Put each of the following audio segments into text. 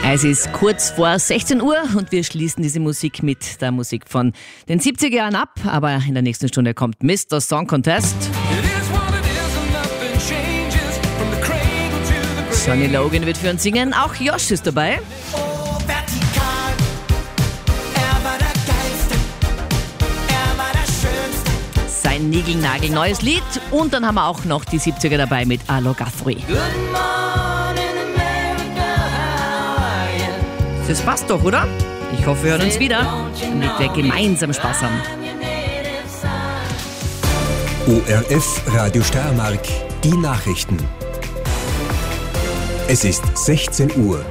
Es ist kurz vor 16 Uhr und wir schließen diese Musik mit der Musik von den 70er Jahren ab. Aber in der nächsten Stunde kommt Mr. Song Contest. Sonny Logan wird für uns singen, auch Josh ist dabei. Sein Nigelnagel neues Lied und dann haben wir auch noch die 70er dabei mit Arlo Guthrie. Das passt doch, oder? Ich hoffe, wir hören uns wieder, damit wir gemeinsam Spaß haben. ORF Radio Steiermark, die Nachrichten. Es ist 16 Uhr.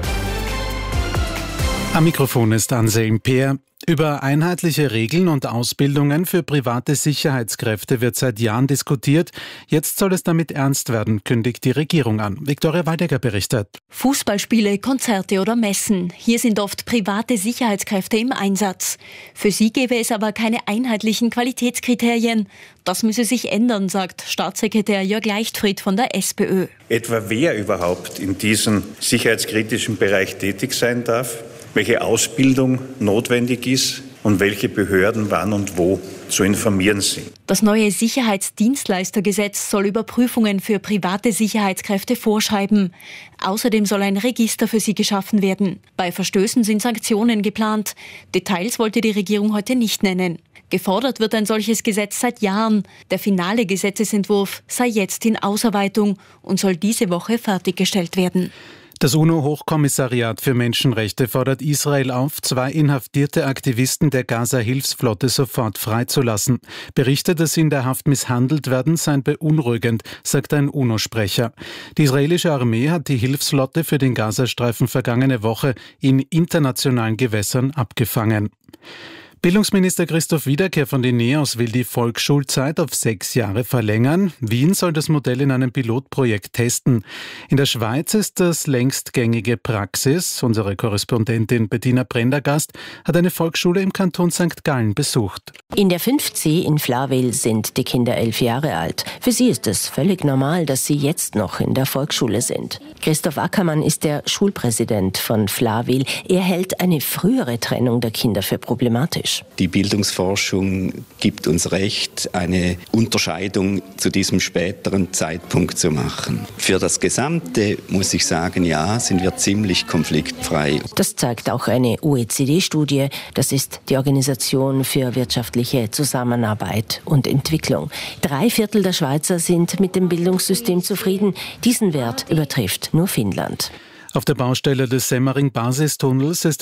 Am Mikrofon ist Anselm Peer. Über einheitliche Regeln und Ausbildungen für private Sicherheitskräfte wird seit Jahren diskutiert. Jetzt soll es damit ernst werden, kündigt die Regierung an. Viktoria Weidegger berichtet. Fußballspiele, Konzerte oder Messen. Hier sind oft private Sicherheitskräfte im Einsatz. Für sie gäbe es aber keine einheitlichen Qualitätskriterien. Das müsse sich ändern, sagt Staatssekretär Jörg Leichtfried von der SPÖ. Etwa wer überhaupt in diesem sicherheitskritischen Bereich tätig sein darf, welche Ausbildung notwendig ist und welche Behörden wann und wo zu informieren sind. Das neue Sicherheitsdienstleistergesetz soll Überprüfungen für private Sicherheitskräfte vorschreiben. Außerdem soll ein Register für sie geschaffen werden. Bei Verstößen sind Sanktionen geplant. Details wollte die Regierung heute nicht nennen. Gefordert wird ein solches Gesetz seit Jahren. Der finale Gesetzesentwurf sei jetzt in Ausarbeitung und soll diese Woche fertiggestellt werden. Das UNO-Hochkommissariat für Menschenrechte fordert Israel auf, 2 inhaftierte Aktivisten der Gaza-Hilfsflotte sofort freizulassen. Berichte, dass sie in der Haft misshandelt werden, seien beunruhigend, sagt ein UNO-Sprecher. Die israelische Armee hat die Hilfsflotte für den Gazastreifen vergangene Woche in internationalen Gewässern abgefangen. Bildungsminister Christoph Wiederkehr von den NEOS will die Volksschulzeit auf 6 Jahre verlängern. Wien soll das Modell in einem Pilotprojekt testen. In der Schweiz ist das längst gängige Praxis. Unsere Korrespondentin Bettina Prendergast hat eine Volksschule im Kanton St. Gallen besucht. In der 5C in Flawil sind die Kinder 11 Jahre alt. Für sie ist es völlig normal, dass sie jetzt noch in der Volksschule sind. Christoph Ackermann ist der Schulpräsident von Flawil. Er hält eine frühere Trennung der Kinder für problematisch. Die Bildungsforschung gibt uns recht, eine Unterscheidung zu diesem späteren Zeitpunkt zu machen. Für das Gesamte muss ich sagen, ja, sind wir ziemlich konfliktfrei. Das zeigt auch eine OECD-Studie. Das ist die Organisation für wirtschaftliche Zusammenarbeit und Entwicklung. 3/4 der Schweizer sind mit dem Bildungssystem zufrieden. Diesen Wert übertrifft nur Finnland. Auf der Baustelle des Semmering-Basistunnels ist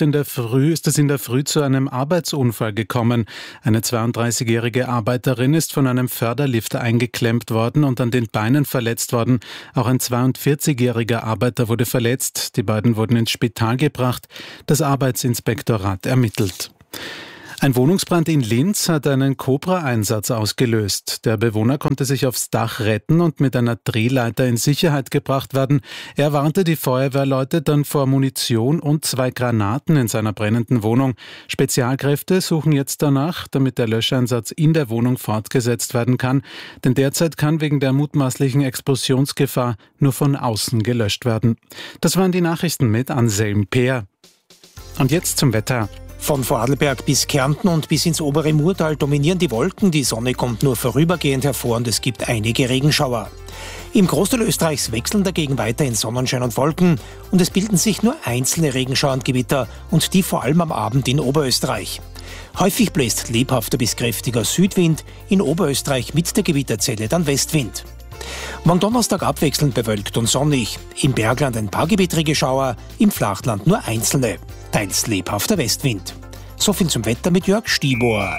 es in der Früh zu einem Arbeitsunfall gekommen. Eine 32-jährige Arbeiterin ist von einem Förderlift eingeklemmt worden und an den Beinen verletzt worden. Auch ein 42-jähriger Arbeiter wurde verletzt. Die beiden wurden ins Spital gebracht. Das Arbeitsinspektorat ermittelt. Ein Wohnungsbrand in Linz hat einen Cobra-Einsatz ausgelöst. Der Bewohner konnte sich aufs Dach retten und mit einer Drehleiter in Sicherheit gebracht werden. Er warnte die Feuerwehrleute dann vor Munition und 2 Granaten in seiner brennenden Wohnung. Spezialkräfte suchen jetzt danach, damit der Löscheinsatz in der Wohnung fortgesetzt werden kann. Denn derzeit kann wegen der mutmaßlichen Explosionsgefahr nur von außen gelöscht werden. Das waren die Nachrichten mit Anselm Peer. Und jetzt zum Wetter. Von Vorarlberg bis Kärnten und bis ins obere Murtal dominieren die Wolken. Die Sonne kommt nur vorübergehend hervor und es gibt einige Regenschauer. Im Großteil Österreichs wechseln dagegen weiterhin Sonnenschein und Wolken und es bilden sich nur einzelne Regenschauer und Gewitter und die vor allem am Abend in Oberösterreich. Häufig bläst lebhafter bis kräftiger Südwind, in Oberösterreich mit der Gewitterzelle dann Westwind. Morgen Donnerstag abwechselnd bewölkt und sonnig. Im Bergland ein paar gewittrige Schauer, im Flachland nur einzelne. Teils lebhafter Westwind. So viel zum Wetter mit Jörg Stibor.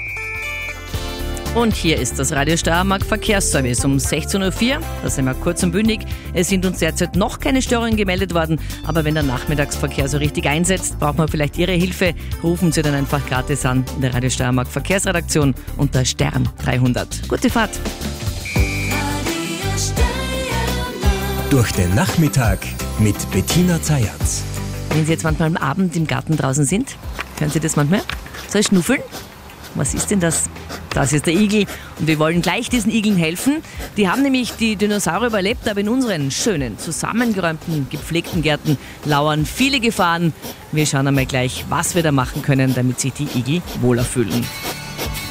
Und hier ist das Radio Steiermark Verkehrsservice um 16.04 Uhr. Da sind wir kurz und bündig. Es sind uns derzeit noch keine Störungen gemeldet worden, aber wenn der Nachmittagsverkehr so richtig einsetzt, braucht man vielleicht Ihre Hilfe. Rufen Sie dann einfach gratis an in der Radio Steiermark Verkehrsredaktion unter Stern 300. Gute Fahrt! Durch den Nachmittag mit Bettina Zayatz. Wenn Sie jetzt manchmal am Abend im Garten draußen sind, hören Sie das manchmal? Soll ich schnuffeln? Was ist denn das? Das ist der Igel und wir wollen gleich diesen Igeln helfen. Die haben nämlich die Dinosaurier überlebt, aber in unseren schönen, zusammengeräumten, gepflegten Gärten lauern viele Gefahren. Wir schauen einmal gleich, was wir da machen können, damit sich die Igel wohler fühlen.